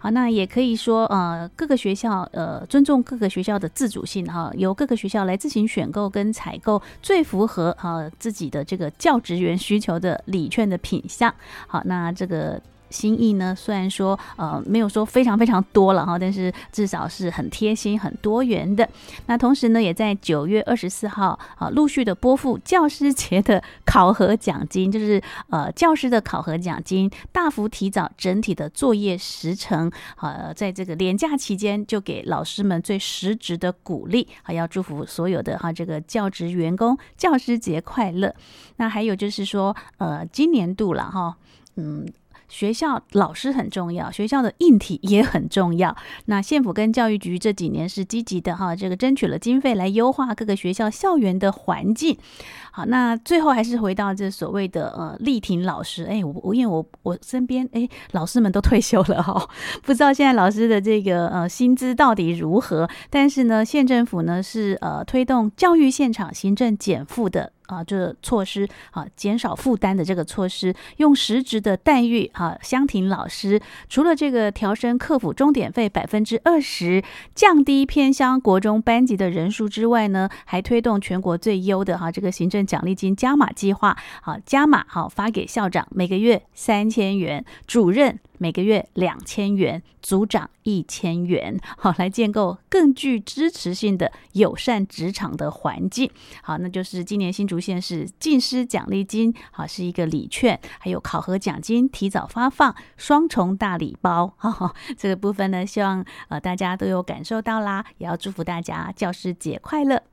好，那也可以说各个学校尊重各个学校的自主性哈，由各个学校来自行选购跟采购最符合自己的这个教职员需求的礼券的品项。好，那这个心意呢，虽然说没有说非常非常多了哈，但是至少是很贴心、很多元的。那同时呢，也在9月24号陆续的拨付教师节的考核奖金，就是教师的考核奖金，大幅提早整体的作业时程。在这个连假期间，就给老师们最实质的鼓励，要祝福所有的这个教职员工教师节快乐。那还有就是说，今年度了哈，学校老师很重要，学校的硬体也很重要。那县府跟教育局这几年是积极的这个争取了经费来优化各个学校校园的环境。好，那最后还是回到这所谓的力挺老师。因为我身边老师们都退休了不知道现在老师的这个薪资到底如何。但是呢，县政府呢是推动教育现场行政减负的这个措施减少负担的这个措施，用实质的待遇相挺老师。除了这个调升课辅钟点费20%，降低偏乡国中班级的人数之外呢，还推动全国最优的这个行政奖励金加码计划，加码发给校长每个月3000元，主任每个月2000元，组长1000元，来建构更具支持性的友善职场的环境。好，那就是今年新竹县市进师奖励金是一个礼券，还有考核奖金提早发放，双重大礼包。这个部分呢，希望大家都有感受到啦，也要祝福大家教师节快乐。